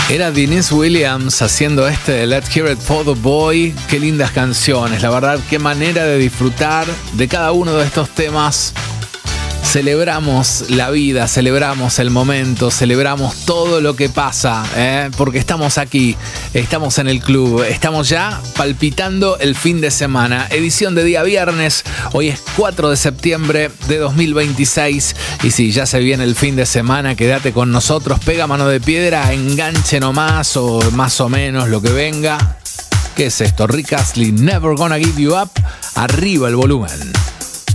Era Denise Williams haciendo Let's Hear It for the Boy. Qué lindas canciones, la verdad, qué manera de disfrutar de cada uno de estos temas. Celebramos la vida, celebramos el momento, celebramos todo lo que pasa, porque estamos aquí, estamos en el club, estamos ya palpitando el fin de semana. Edición de día viernes, hoy es 4 de septiembre de 2026 y sí, ya se viene el fin de semana, quédate con nosotros, pega mano de piedra, enganche nomás o más o menos lo que venga. ¿Qué es esto? Rick Astley, Never Gonna Give You Up, arriba el volumen.